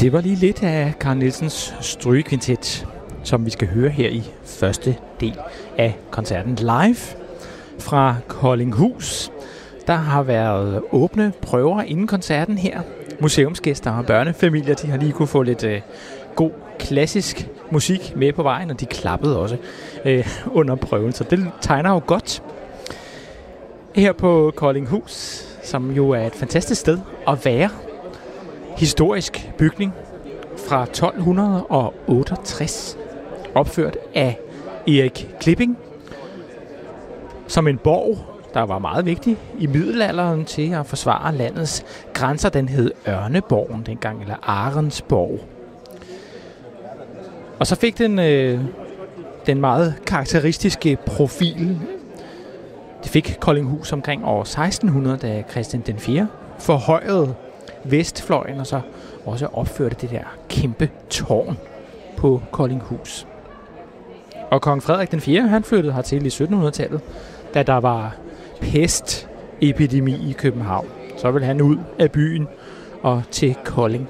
Det var lige lidt af Carl Nielsens strygekvintet, som vi skal høre her i første del af koncerten live fra Koldinghus. Der har været åbne prøver inden koncerten her. Museumsgæster og børnefamilier, de har lige kunne få lidt god klassisk musik med på vejen, og de klappede også under prøven, så det tegner jo godt. Her på Koldinghus, som jo er et fantastisk sted at være. Historisk bygning fra 1268, opført af Erik Klipping, som en borg, der var meget vigtig i middelalderen til at forsvare landets grænser. Den hed Ørneborgen dengang, eller Arensborg. Og så fik den meget karakteristiske profil. Det fik Koldinghus omkring år 1600, da Christian den 4. forhøjede vestfløjen, og så også opførte det der kæmpe tårn på Koldinghus. Og kong Frederik den 4. han flyttede hertil i 1700-tallet, da der var pestepidemi i København. Så ville han ud af byen og til Kolding.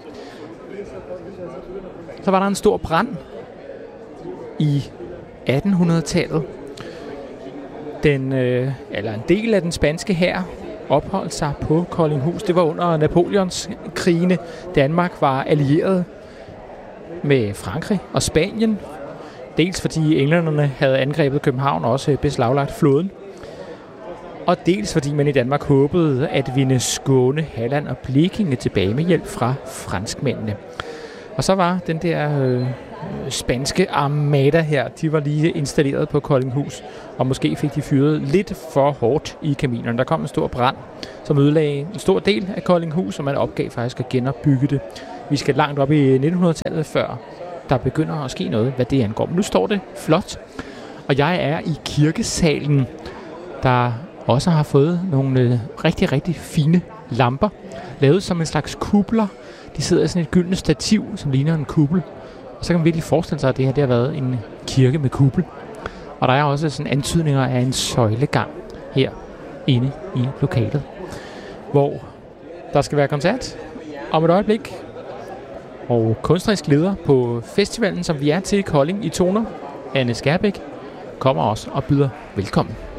Så var der en stor brand i 1800-tallet. En del af den spanske hær opholdt sig på Koldinghus. Det var under Napoleons krigene. Danmark var allieret med Frankrig og Spanien. Dels fordi englænderne havde angrebet København og også beslaglagt floden. Og dels fordi man i Danmark håbede at vinde Skåne, Halland og Blekinge tilbage med hjælp fra franskmændene. Og så var den der spanske armada her, de var lige installeret på Koldinghus, og måske fik de fyret lidt for hårdt i kaminerne. Der kom en stor brand, som ødelagde en stor del af Koldinghus, og man opgav faktisk at genopbygge det. Vi skal langt op i 1900-tallet, før der begynder at ske noget, hvad det angår. Men nu står det flot, og jeg er i kirkesalen, der også har fået nogle rigtig, rigtig fine lamper, lavet som en slags kupler. De sidder i sådan et gyldent stativ, som ligner en kuppel. Og så kan man virkelig forestille sig, at det her det har været en kirke med kuppel. Og der er også sådan antydninger af en søjlegang her inde i lokalet, hvor der skal være koncert om et øjeblik. Og kunstnerisk leder på festivalen, som vi er til i Kolding i Toner, Anne Skærbæk, kommer også og byder velkommen.